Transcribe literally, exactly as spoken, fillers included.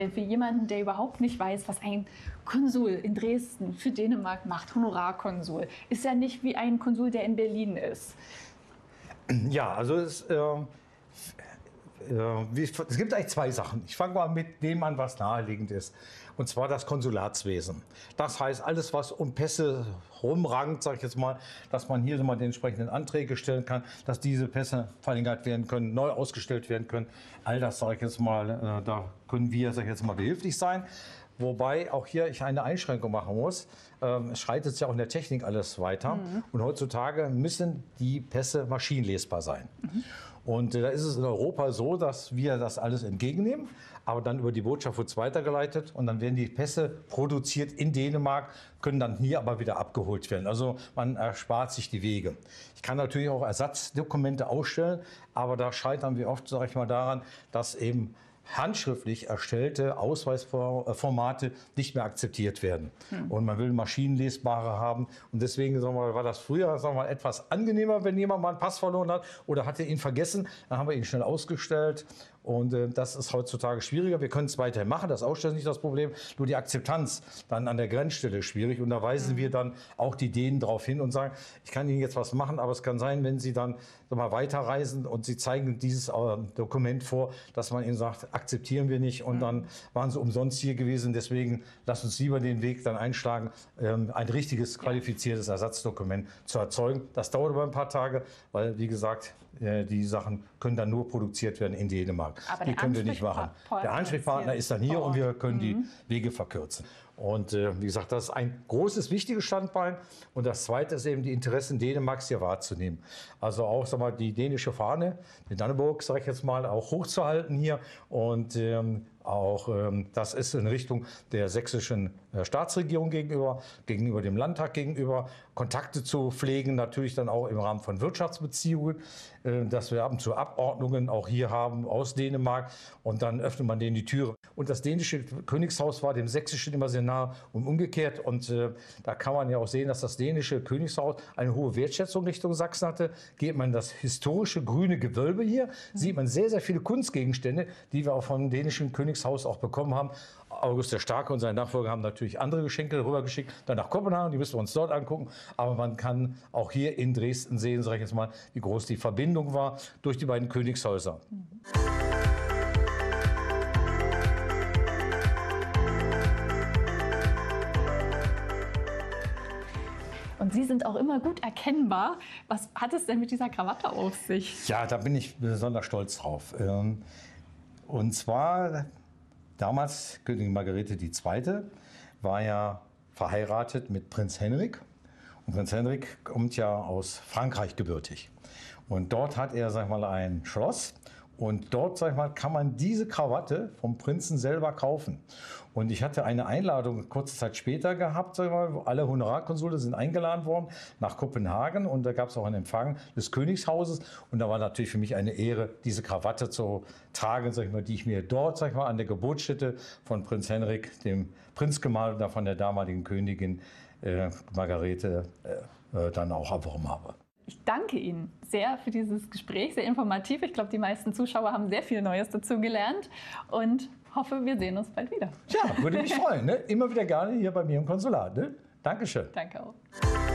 Für jemanden, der überhaupt nicht weiß, was ein Konsul in Dresden für Dänemark macht, Honorarkonsul, ist ja nicht wie ein Konsul, der in Berlin ist. Ja, also es, äh, äh, wie, es gibt eigentlich zwei Sachen. Ich fange mal mit dem an, was naheliegend ist. Und zwar das Konsulatswesen. Das heißt, alles, was um Pässe rumrangt, sage ich jetzt mal, dass man hier mal die entsprechenden Anträge stellen kann, dass diese Pässe verlängert werden können, neu ausgestellt werden können. All das, sage ich jetzt mal, äh, da können wir, sage ich jetzt mal, behilflich sein. Wobei auch hier ich eine Einschränkung machen muss. Ähm, es schreitet ja auch in der Technik alles weiter. Mhm. Und heutzutage müssen die Pässe maschinenlesbar sein. Mhm. Und äh, da ist es in Europa so, dass wir das alles entgegennehmen, aber dann über die Botschaft wird es weitergeleitet und dann werden die Pässe produziert in Dänemark, können dann hier aber wieder abgeholt werden. Also man erspart sich die Wege. Ich kann natürlich auch Ersatzdokumente ausstellen, aber da scheitern wir oft, sage ich mal, daran, dass eben handschriftlich erstellte Ausweisformate nicht mehr akzeptiert werden. Hm. Und man will maschinenlesbare haben. Und deswegen sagen wir, war das früher sagen wir, etwas angenehmer, wenn jemand mal einen Pass verloren hat oder hatte ihn vergessen. Dann haben wir ihn schnell ausgestellt. Und äh, das ist heutzutage schwieriger. Wir können es weiterhin machen, das Ausstellen ist nicht das Problem. Nur die Akzeptanz dann an der Grenzstelle ist schwierig. Und da weisen mhm. wir dann auch die Dänen darauf hin und sagen, ich kann Ihnen jetzt was machen, aber es kann sein, wenn Sie dann sag mal, weiterreisen und Sie zeigen dieses äh, Dokument vor, dass man Ihnen sagt, akzeptieren wir nicht. Und mhm. dann waren Sie umsonst hier gewesen. Deswegen lasst uns lieber den Weg dann einschlagen, ähm, ein richtiges, qualifiziertes Ersatzdokument zu erzeugen. Das dauert aber ein paar Tage, weil, wie gesagt, äh, die Sachen können dann nur produziert werden in Dänemark. Aber die können wir nicht machen. Der Ansprechpartner ist dann hier und wir können die Wege verkürzen. Und äh, wie gesagt, das ist ein großes, wichtiges Standbein. Und das Zweite ist eben die Interessen Dänemarks hier wahrzunehmen. Also auch sag mal, die dänische Fahne, den Dannebrog, sage ich jetzt mal, auch hochzuhalten hier. Und ähm, auch ähm, das ist in Richtung der sächsischen äh, Staatsregierung gegenüber, gegenüber dem Landtag gegenüber, Kontakte zu pflegen, natürlich dann auch im Rahmen von Wirtschaftsbeziehungen, äh, dass wir ab und zu Abordnungen auch hier haben aus Dänemark und dann öffnet man denen die Türe. Und das dänische Königshaus war dem sächsischen immer sehr nah und umgekehrt. Und äh, da kann man ja auch sehen, dass das dänische Königshaus eine hohe Wertschätzung Richtung Sachsen hatte. Geht man in das historische grüne Gewölbe hier, mhm. sieht man sehr, sehr viele Kunstgegenstände, die wir auch vom dänischen Königshaus auch bekommen haben. August der Starke und seine Nachfolger haben natürlich andere Geschenke rübergeschickt, dann nach Kopenhagen, die müssen wir uns dort angucken. Aber man kann auch hier in Dresden sehen, sage ich jetzt mal, wie groß die Verbindung war durch die beiden Königshäuser. Mhm. Und Sie sind auch immer gut erkennbar. Was hat es denn mit dieser Krawatte auf sich? Ja, da bin ich besonders stolz drauf. Und zwar damals Königin Margarete die Zweite war ja verheiratet mit Prinz Henrik. Und Prinz Henrik kommt ja aus Frankreich gebürtig. Und dort hat er, sag ich mal, ein Schloss. Und dort, sag ich mal, kann man diese Krawatte vom Prinzen selber kaufen. Und ich hatte eine Einladung kurze Zeit später gehabt, sag ich mal, wo alle Honorarkonsule sind eingeladen worden nach Kopenhagen. Und da gab es auch einen Empfang des Königshauses. Und da war natürlich für mich eine Ehre, diese Krawatte zu tragen, sag ich mal, die ich mir dort, sag ich mal, an der Geburtsstätte von Prinz Henrik, dem Prinzgemahl oder von der damaligen Königin äh, Margarete, äh, dann auch erworben habe. Ich danke Ihnen sehr für dieses Gespräch, sehr informativ. Ich glaube, die meisten Zuschauer haben sehr viel Neues dazu gelernt und hoffe, wir sehen uns bald wieder. Ja, würde mich freuen. Ne? Immer wieder gerne hier bei mir im Konsulat. Ne? Dankeschön. Danke auch.